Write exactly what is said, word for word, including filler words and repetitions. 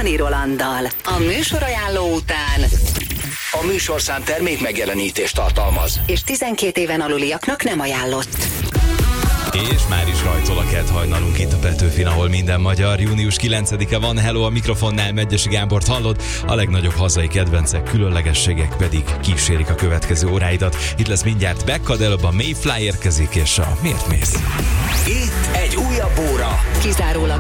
Fanni Rolanddal. A műsorajánló után A műsorszám termék megjelenítést tartalmaz, és tizenkét éven aluliaknak nem ajánlott. És már is rajtol a kedd hajnalunk itt a Petőfin, ahol minden magyar. Június kilencedike van, hello, a mikrofonnál Medgyessy Gábort hallod, a legnagyobb hazai kedvencek, különlegességek pedig kísérik a következő óráidat. Itt lesz mindjárt Becca, de előbb a Mayfly érkezik, és a Miért mész? itt egy újabb óra. Kizárólag